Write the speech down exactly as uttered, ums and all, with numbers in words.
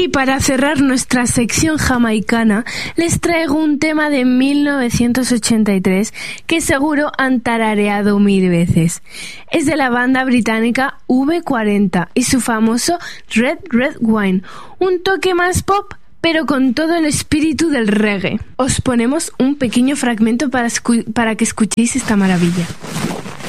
Y para cerrar nuestra sección jamaicana, les traigo un tema de mil novecientos ochenta y tres que seguro han tarareado mil veces. Es de la banda británica V cuarenta y su famoso Red Red Wine, un toque más pop pero con todo el espíritu del reggae. Os ponemos un pequeño fragmento para, escu- para que escuchéis esta maravilla.